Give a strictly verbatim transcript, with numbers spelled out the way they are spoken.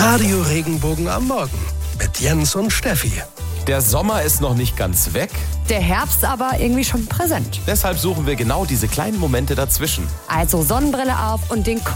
Radio Regenbogen am Morgen mit Jens und Steffi. Der Sommer ist noch nicht ganz weg. Der Herbst aber irgendwie schon präsent. Deshalb suchen wir genau diese kleinen Momente dazwischen. Also Sonnenbrille auf und den